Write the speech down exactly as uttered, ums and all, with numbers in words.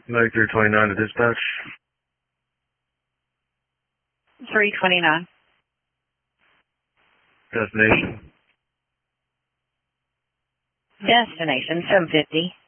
ninety-three twenty-nine to dispatch. three twenty-nine. Destination. Destination seven fifty.